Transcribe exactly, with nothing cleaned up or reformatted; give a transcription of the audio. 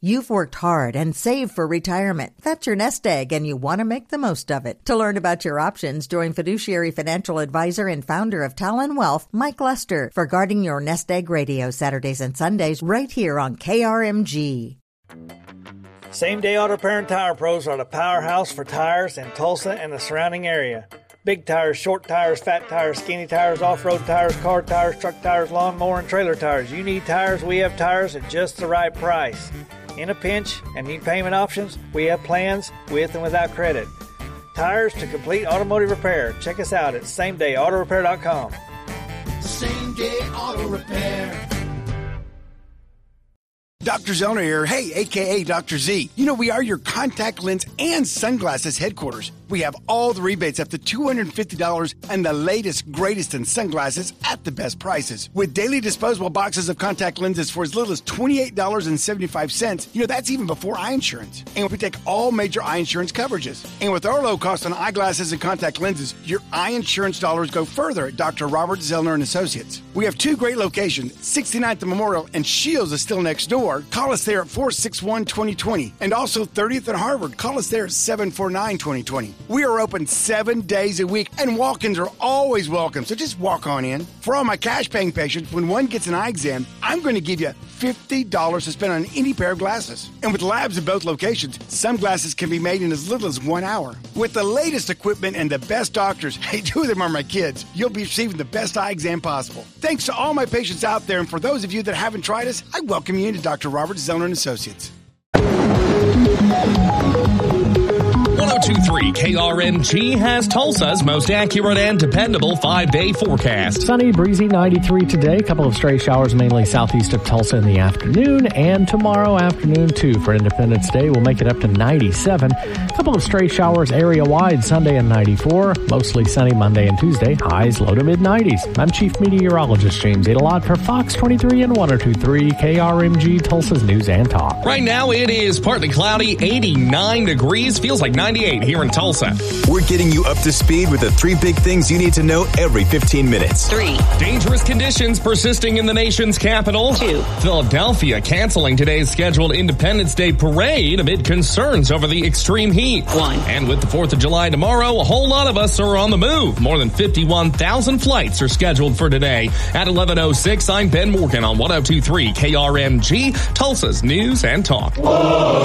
You've worked hard and saved for retirement. That's your nest egg, and you want to make the most of it. To learn about your options, join fiduciary financial advisor and founder of Talon Wealth, Mike Lester, for Guarding Your Nest Egg Radio, Saturdays and Sundays, right here on K R M G. Same Day Auto Repair and Tire Pros are the powerhouse for tires in Tulsa and the surrounding area. Big tires, short tires, fat tires, skinny tires, off-road tires, car tires, truck tires, lawnmower, and trailer tires. You need tires, we have tires at just the right price. In a pinch and need payment options, we have plans with and without credit. Tires to complete automotive repair. Check us out at same day auto repair dot com. Same Day Auto Repair. Doctor Zellner here, hey, a k a. Doctor Z. You know, we are your contact lens and sunglasses headquarters. We have all the rebates up to two hundred fifty dollars and the latest, greatest in sunglasses at the best prices. With daily disposable boxes of contact lenses for as little as twenty-eight dollars and seventy-five cents, you know, that's even before eye insurance. And we take all major eye insurance coverages. And with our low cost on eyeglasses and contact lenses, your eye insurance dollars go further at Doctor Robert Zellner and Associates. We have two great locations, sixty-ninth and Memorial, and Shields is still next door. Call us there at four six one, two zero two zero. And also thirtieth and Harvard. Call us there at seven four nine, two zero two zero. We are open seven days a week, and walk-ins are always welcome, so just walk on in. For all my cash-paying patients, when one gets an eye exam, I'm going to give you fifty dollars to spend on any pair of glasses. And with labs at both locations, some glasses can be made in as little as one hour. With the latest equipment and the best doctors, hey, two of them are my kids, you'll be receiving the best eye exam possible. Thanks to all my patients out there, and for those of you that haven't tried us, I welcome you into Doctor Robert Zellner and Associates. one oh two point three K R M G has Tulsa's most accurate and dependable five-day forecast. Sunny, breezy, ninety-three today. A couple of stray showers mainly southeast of Tulsa in the afternoon, and tomorrow afternoon too. For Independence Day, we'll make it up to ninety-seven. A couple of stray showers area-wide Sunday and ninety-four. Mostly sunny Monday and Tuesday. Highs low to mid-nineties. I'm Chief Meteorologist James Adelot for Fox twenty-three and one oh two point three K R M G, Tulsa's News and Talk. Right now it is partly cloudy, eighty-nine degrees. Feels like ninety-eight here in Tulsa. We're getting you up to speed with the three big things you need to know every fifteen minutes. Three. Dangerous conditions persisting in the nation's capital. Two. Philadelphia canceling today's scheduled Independence Day parade amid concerns over the extreme heat. One. And with the fourth of July tomorrow, a whole lot of us are on the move. More than fifty-one thousand flights are scheduled for today. At eleven oh six, I'm Ben Morgan on one oh two point three K R M G, Tulsa's News and Talk. Whoa.